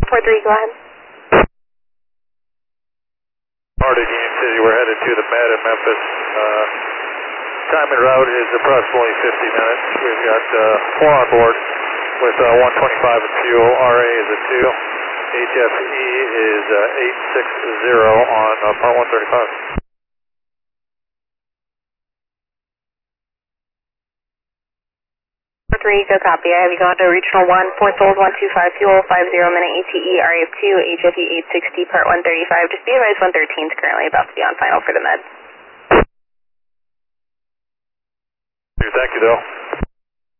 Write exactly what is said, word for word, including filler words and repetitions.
four three, go ahead. Arctic Union City, we're headed to the Med in Memphis. Uh, time en route is approximately fifty minutes. We've got uh, four on board with uh, one twenty-five in fuel. R A is a two. H F E is uh, eight six zero on uh, part one thirty-five. four three, good copy. I have you going to Regional one, four Souls one two five fuel, five zero minute A T E, R A F two, H F E eight sixty, part one thirty-five. Just be advised one thirteen is currently about to be on final for the Med. Thank you, though.